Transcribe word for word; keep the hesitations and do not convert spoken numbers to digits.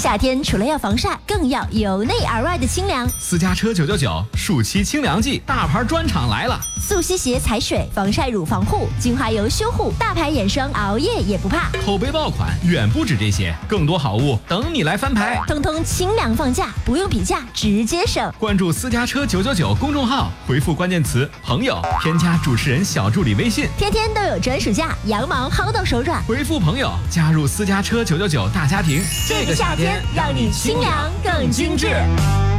夏天除了要防晒，更要由内而外的清凉。 私家车九九九暑期清凉季，大牌专场来了！ 速吸鞋踩水，防晒乳防护，精华油修护，大牌眼霜熬夜也不怕。 口碑爆款远不止这些，更多好物等你来翻牌。 通通清凉放价，不用比价，直接省。 关注私家车九九九公众号，回复关键词朋友，添加主持人小助理微信， 天天都有专属价，羊毛薅到手软。 回复朋友加入私家车九九九大家庭， 这个夏天让你清凉更精致。